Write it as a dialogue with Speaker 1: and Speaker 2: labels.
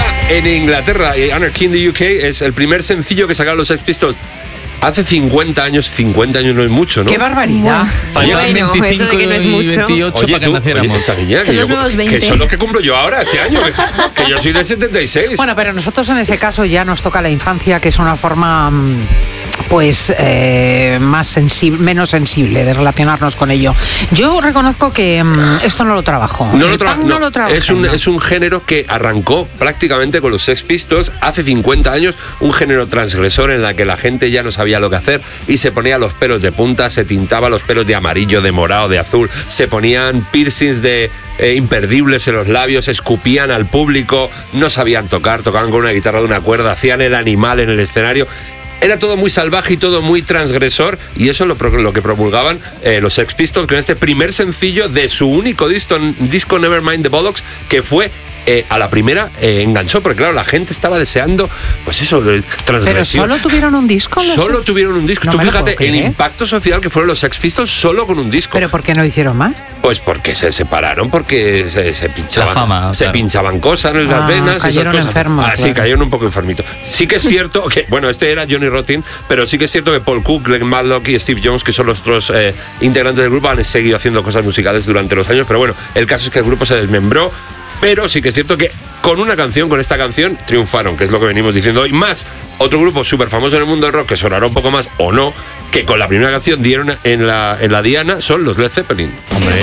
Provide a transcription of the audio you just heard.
Speaker 1: en Inglaterra. Anarchy in the UK es el primer sencillo que sacaron los Sex Pistols. Hace 50 años no es mucho, ¿no?
Speaker 2: ¡Qué barbaridad!
Speaker 3: Faltaban 25
Speaker 4: eso de que no es
Speaker 3: y
Speaker 4: mucho.
Speaker 3: 28
Speaker 1: Oye,
Speaker 3: para que
Speaker 1: tú,
Speaker 3: naciéramos.
Speaker 1: esta niña,
Speaker 4: Son los nuevos 20.
Speaker 1: que son los que cumplo yo ahora, este año, que yo soy del 76.
Speaker 2: Bueno, pero nosotros en ese caso ya nos toca la infancia, que es una forma pues más sensible, menos sensible de relacionarnos con ello. Yo reconozco que esto no lo trabajo.
Speaker 1: No
Speaker 2: El punk no lo trabajé.
Speaker 1: es un género que arrancó prácticamente con los Sex Pistols hace 50 años, un género transgresor en la que la gente ya no sabía lo que hacer y se ponía los pelos de punta, se tintaba los pelos de amarillo, de morado, de azul, se ponían piercings de imperdibles en los labios, escupían al público, no sabían tocaban con una guitarra de una cuerda, hacían el animal en el escenario. Era todo muy salvaje y todo muy transgresor, y eso es lo que promulgaban los Sex Pistols con este primer sencillo de su único disco Nevermind the Bollocks, que fue a la primera enganchó, porque claro, la gente estaba deseando, pues eso, transgresión.
Speaker 2: ¿Pero solo tuvieron un disco?
Speaker 1: Solo tuvieron un disco.
Speaker 2: No
Speaker 1: Tú
Speaker 2: me lo
Speaker 1: fíjate
Speaker 2: puedo
Speaker 1: el
Speaker 2: creer.
Speaker 1: impacto social que fueron los Sex Pistols solo con un disco.
Speaker 2: ¿Pero por qué no hicieron más?
Speaker 1: Pues porque se separaron, porque se pinchaban,
Speaker 3: La fama,
Speaker 1: se
Speaker 3: claro.
Speaker 1: pinchaban cosas en las venas.
Speaker 2: Cayeron
Speaker 1: esas cosas.
Speaker 2: enfermos,
Speaker 1: Sí,
Speaker 2: claro.
Speaker 1: cayeron un poco enfermitos. Sí que es cierto que, bueno, este era Johnny Rotten, pero sí que es cierto que Paul Cook, Glenn Matlock y Steve Jones, que son los otros integrantes del grupo, han seguido haciendo cosas musicales durante los años, pero bueno, el caso es que el grupo se desmembró, pero sí que es cierto que con esta canción, triunfaron, que es lo que venimos diciendo hoy. Más otro grupo súper famoso en el mundo del rock, que sonará un poco más o no, que con la primera canción dieron en la diana, son los Led Zeppelin.
Speaker 3: Hombre.